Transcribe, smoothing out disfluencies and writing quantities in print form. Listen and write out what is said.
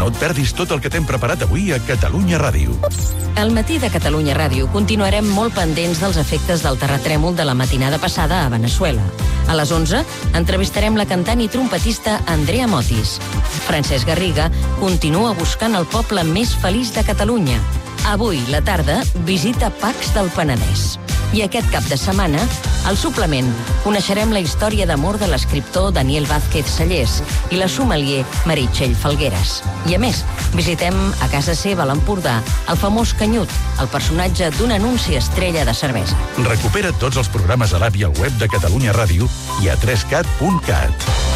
No et perdis tot el que t'hem preparat avui a Catalunya Ràdio. Al matí de Catalunya Ràdio continuarem molt pendents dels efectes del terratrèmol de la matinada passada a Veneçuela. A les 11 entrevistarem la cantant i trompetista Andrea Motis. Francesc Garriga continua buscant el poble més feliç de Catalunya. Avui, la tarda, visita Pacs del Penedès. I aquest cap de setmana, al suplement, coneixerem la història d'amor de l'escriptor Daniel Vázquez Sallés i la sommelier Meritxell Falgueres. I a més, visitem a casa seva a l'Empordà el famós Canyut, el personatge d'un anunci estrella de cervesa. Recupera tots els programes a l'app i al web de Catalunya Ràdio i a 3cat.cat.